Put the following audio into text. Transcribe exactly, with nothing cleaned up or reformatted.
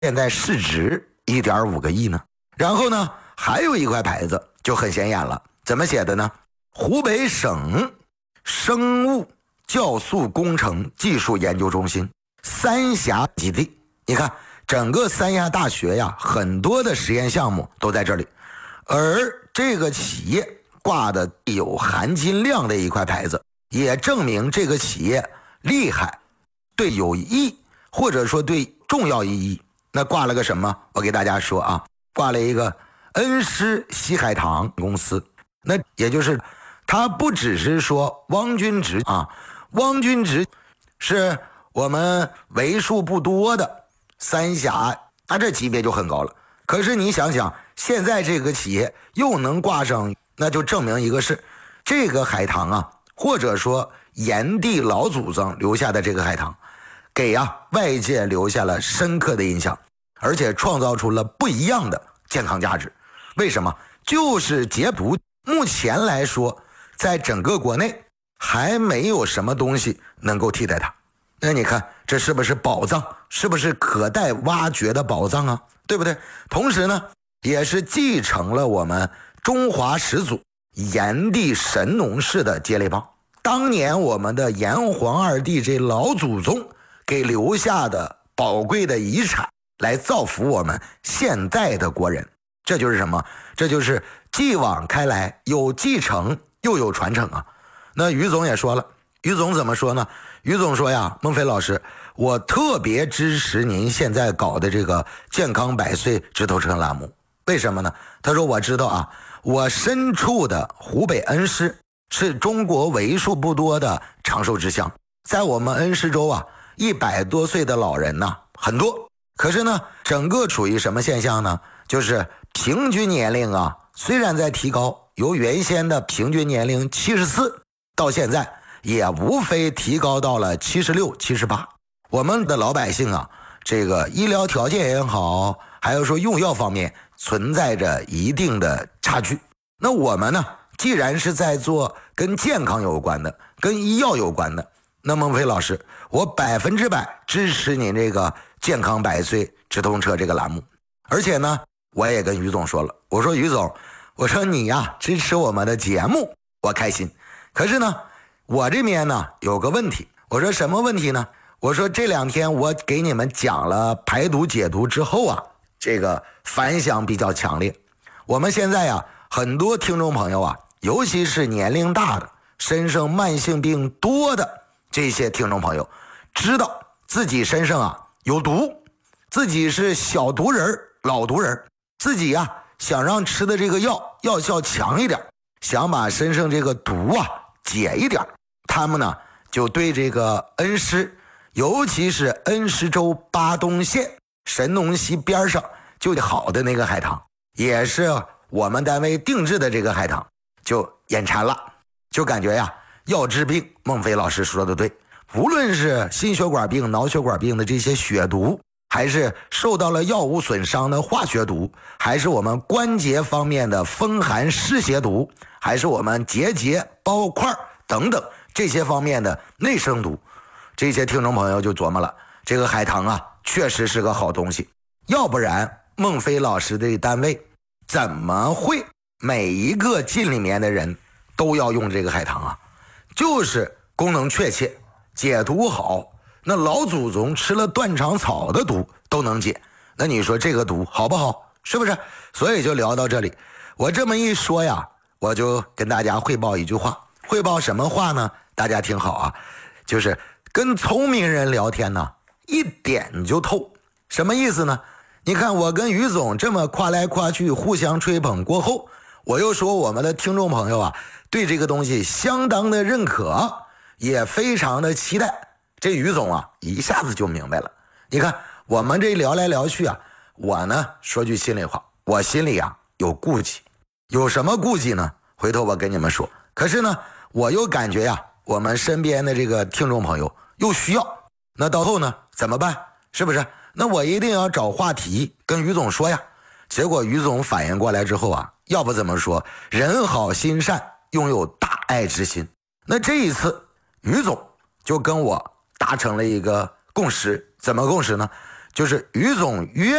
现在市值 一点五个亿呢。然后呢，还有一块牌子就很显眼了，怎么写的呢？湖北省生物酵素工程技术研究中心三峡基地。你看整个三峡大学呀，很多的实验项目都在这里，而这个企业挂的有含金量的一块牌子，也证明这个企业厉害，对有益或者说对重要意义。那挂了个什么？我给大家说啊，挂了一个恩施西海堂公司。那也就是他不只是说汪军直啊，汪军直是我们为数不多的三峡，那这级别就很高了。可是你想想，现在这个企业又能挂上，那就证明一个事，这个海棠啊，或者说炎帝老祖宗留下的这个海棠，给啊外界留下了深刻的印象，而且创造出了不一样的健康价值。为什么？就是解毒，目前来说在整个国内还没有什么东西能够替代它。那你看这是不是宝藏？是不是可待挖掘的宝藏啊？对不对？同时呢，也是继承了我们中华始祖炎帝神农氏的接力棒，当年我们的炎黄二帝这老祖宗给留下的宝贵的遗产，来造福我们现在的国人。这就是什么？这就是继往开来，有继承又有传承啊。那于总也说了，于总怎么说呢？于总说呀，孟非老师，我特别支持您现在搞的这个健康百岁直通车栏目。为什么呢？他说我知道啊，我身处的湖北恩施是中国为数不多的长寿之乡，在我们恩施州啊，一百多岁的老人呢很多。可是呢，整个处于什么现象呢？就是平均年龄啊，虽然在提高，由原先的平均年龄七十四到现在也无非提高到了七十六、七十八。我们的老百姓啊，这个医疗条件也好，还有说用药方面存在着一定的差距。那我们呢，既然是在做跟健康有关的、跟医药有关的，那孟非老师，我百分之百支持您这个健康百岁直通车这个栏目。而且呢，我也跟于总说了，我说于总，我说你呀支持我们的节目，我开心。可是呢，我这边呢有个问题。我说什么问题呢？我说这两天我给你们讲了排毒解毒之后啊，这个反响比较强烈。我们现在啊，很多听众朋友啊，尤其是年龄大的、身上慢性病多的这些听众朋友，知道自己身上啊有毒，自己是小毒人、老毒人，自己啊想让吃的这个药药效强一点，想把身上这个毒啊解一点，他们呢就对这个恩施，尤其是恩施州巴东县神农溪边上就好的那个海棠，也是我们单位定制的这个海棠，就眼馋了，就感觉呀要治病。孟非老师说的对，无论是心血管病、脑血管病的这些血毒，还是受到了药物损伤的化学毒，还是我们关节方面的风寒湿邪毒，还是我们结节、包块等等这些方面的内生毒，这些听众朋友就琢磨了，这个海棠啊确实是个好东西，要不然孟非老师的单位怎么会每一个进里面的人都要用这个海棠啊？就是功能确切，解毒好，那老祖宗吃了断肠草的毒都能解，那你说这个毒好不好？是不是？所以就聊到这里。我这么一说呀，我就跟大家汇报一句话。汇报什么话呢？大家听好啊，就是跟聪明人聊天呢，一点就透。什么意思呢？你看我跟于总这么夸来夸去，互相吹捧过后，我又说我们的听众朋友啊，对这个东西相当的认可，也非常的期待。这于总啊，一下子就明白了。你看我们这聊来聊去啊，我呢说句心里话，我心里啊有顾忌。有什么顾忌呢？回头我跟你们说。可是呢，我又感觉呀，我们身边的这个听众朋友又需要，那到后呢怎么办？是不是？那我一定要找话题跟于总说呀。结果于总反应过来之后啊，要不怎么说人好心善，拥有大爱之心。那这一次于总就跟我达成了一个共识。怎么共识呢？ 就是于总约